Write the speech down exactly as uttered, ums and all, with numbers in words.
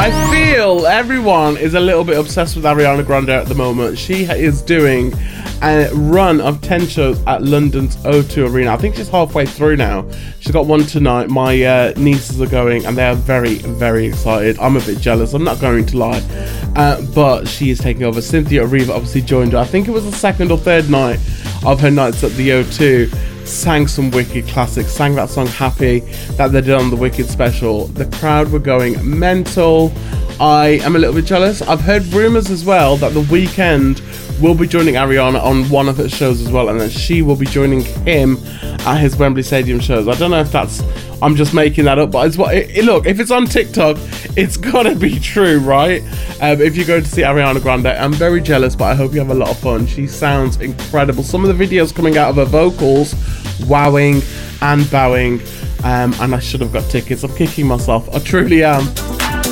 I feel everyone is a little bit obsessed with Ariana Grande at the moment. She is doing a run of ten shows at London's O two Arena. I think she's halfway through now. She's got one tonight. My uh, nieces are going and they are very, very excited. I'm a bit jealous, I'm not going to lie. Uh, but she is taking over. Cynthia Erivo obviously joined her. I think it was the second or third night of her nights at the O two. Sang some Wicked classics, sang that song Happy that they did on the Wicked special. The crowd were going mental. I am a little bit jealous. I've heard rumours as well that The Weeknd will be joining Ariana on one of her shows as well, and then she will be joining him at his Wembley Stadium shows. I don't know if that's, I'm just making that up, but it's what it, it, look, if it's on TikTok, it's gotta be true, right? Um, if you go to see Ariana Grande, I'm very jealous, but I hope you have a lot of fun. She sounds incredible. Some of the videos coming out of her vocals, wowing and bowing, um, and I should have got tickets. I'm kicking myself, I truly am.